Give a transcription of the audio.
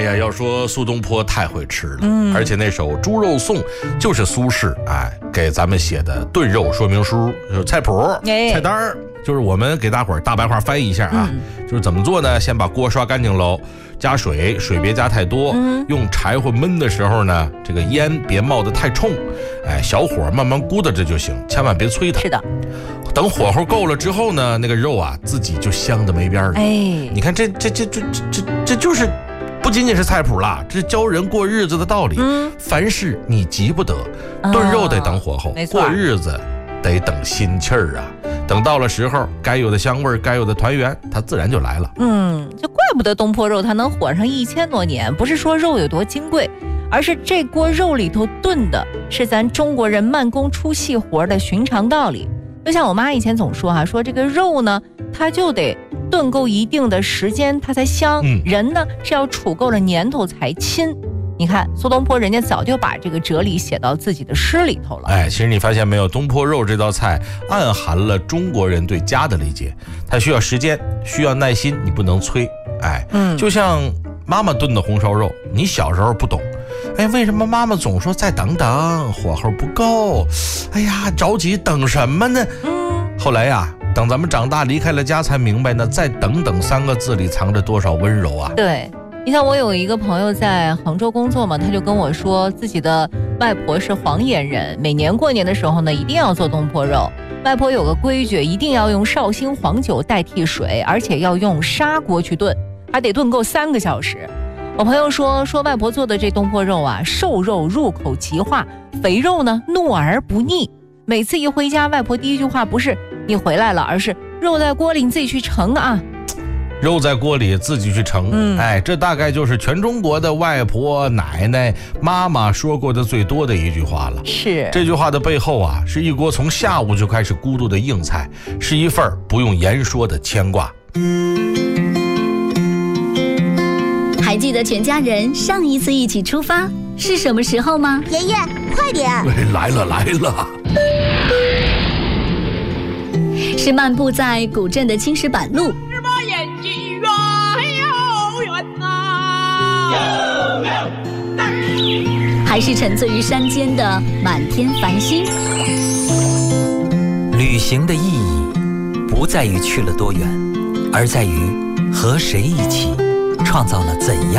呀，要说苏东坡太会吃了，而且那首《猪肉颂》就是苏轼给咱们写的炖肉说明书，就是菜谱、菜单，就是我们给大伙儿大白话翻译一下啊，就是怎么做呢？先把锅刷干净喽，加水，水别加太多，用柴火焖的时候呢，这个烟别冒得太冲，小火慢慢咕的着就行，千万别催它。 是的。 等火候够了之后呢，那个肉啊自己就香的没边了。你看这就是不仅仅是菜谱啦，这是教人过日子的道理。凡事你急不得，炖肉得等火候，过日子得等心气儿啊。等到了时候，该有的香味儿，该有的团圆，它自然就来了。 就怪不得东坡肉它能火上1000多年，不是说肉有多金贵，而是这锅肉里头炖的是咱中国人慢工出细活的寻常道理。就像我妈以前总说说这个肉呢，它就得炖够一定的时间它才香，人呢是要储够了年头才亲。你看苏东坡人家早就把这个哲理写到自己的诗里头了。 其实你发现没有，东坡肉这道菜暗含了中国人对家的理解，它需要时间，需要耐心，你不能催。就像妈妈炖的红烧肉，你小时候不懂，为什么妈妈总说再等等，火候不够，着急等什么呢？后来呀，等咱们长大离开了家才明白呢，再等等3个字里藏着多少温柔啊。 对，你像我有一个朋友在杭州工作嘛，他就跟我说自己的外婆是黄岩人，每年过年的时候呢一定要做东坡肉。外婆有个规矩，一定要用绍兴黄酒代替水，而且要用砂锅去炖，还得炖够3个小时。我朋友说外婆做的这东坡肉瘦肉入口即化，肥肉呢糯而不腻。每次一回家，外婆第一句话不是你回来了，而是肉在锅里你自己去盛啊。 肉在锅里自己去盛，这大概就是全中国的外婆、奶奶、妈妈说过的最多的一句话了。 是这句话的背后是一锅从下午就开始咕嘟的硬菜，是一份不用言说的牵挂。 还记得全家人上一次一起出发是什么时候吗？ 爷爷，快点！ 来了！ 是漫步在古镇的青石板路，还是沉醉于山间的满天繁星？ 旅行的意义不在于去了多远，而在于和谁一起创造了怎样